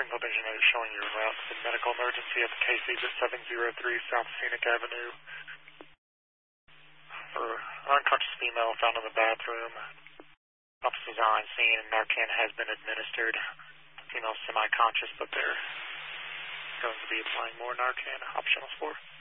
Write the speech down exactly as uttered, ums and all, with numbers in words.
single vision is showing you en route to the medical emergency at the Casey's at seven oh three South Scenic Avenue. For an unconscious female found in the bathroom. Officers are on scene and Narcan has been administered. Female semi-conscious, but they're going to be applying more Narcan. Optional four.